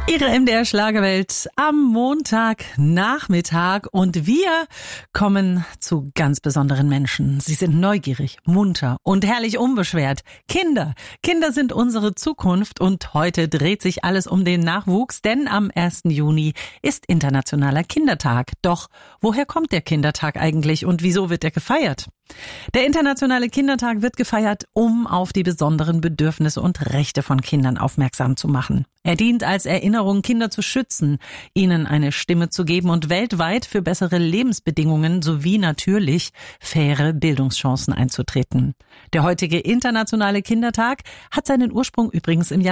Ihre MDR Schlagerwelt am Montagnachmittag und wir kommen zu ganz besonderen Menschen. Sie sind neugierig, munter und herrlich unbeschwert. Kinder sind unsere Zukunft und heute dreht sich alles um den Nachwuchs, denn am 1. Juni ist Internationaler Kindertag. Doch woher kommt der Kindertag eigentlich und wieso wird er gefeiert? Der Internationale Kindertag wird gefeiert, um auf die besonderen Bedürfnisse und Rechte von Kindern aufmerksam zu machen. Er dient als Erinnerung, Kinder zu schützen, ihnen eine Stimme zu geben und weltweit für bessere Lebensbedingungen sowie natürlich faire Bildungschancen einzutreten. Der heutige Internationale Kindertag hat seinen Ursprung übrigens im Jahr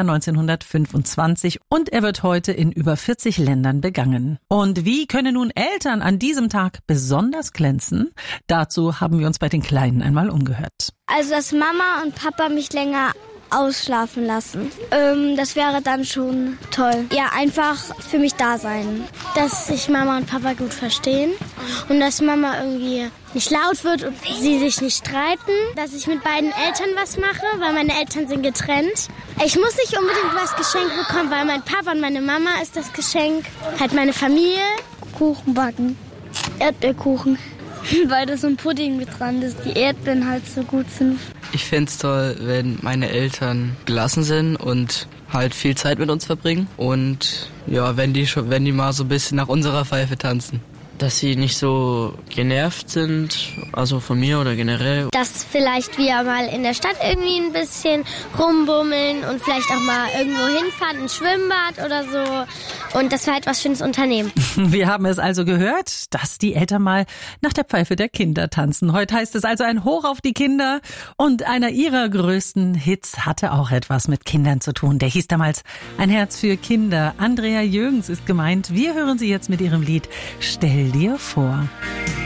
1925 und er wird heute in über 40 Ländern begangen. Und wie können nun Eltern an diesem Tag besonders glänzen? Dazu haben wir uns bei den Kleinen einmal umgehört. Also, dass Mama und Papa mich länger ausschlafen lassen. Das wäre dann schon toll. Ja, einfach für mich da sein. Dass sich Mama und Papa gut verstehen und dass Mama irgendwie nicht laut wird und sie sich nicht streiten. Dass ich mit beiden Eltern was mache, weil meine Eltern sind getrennt. Ich muss nicht unbedingt was geschenkt bekommen, weil mein Papa und meine Mama ist das Geschenk. Halt meine Familie. Kuchen backen. Erdbeerkuchen. Weil da so ein Pudding mit dran ist, die Erdbeeren halt so gut sind. Ich fände es toll, wenn meine Eltern gelassen sind und halt viel Zeit mit uns verbringen. Und ja, wenn die mal so ein bisschen nach unserer Pfeife tanzen. Dass sie nicht so genervt sind, also von mir oder generell. Dass vielleicht wir mal in der Stadt irgendwie ein bisschen rumbummeln und vielleicht auch mal irgendwo hinfahren, ins Schwimmbad oder so. Und dass wir halt was Schönes unternehmen. Wir haben es also gehört, dass die Eltern mal nach der Pfeife der Kinder tanzen. Heute heißt es also ein Hoch auf die Kinder. Und einer ihrer größten Hits hatte auch etwas mit Kindern zu tun. Der hieß damals Ein Herz für Kinder. Andrea Jürgens ist gemeint. Wir hören sie jetzt mit ihrem Lied Stell dir vor.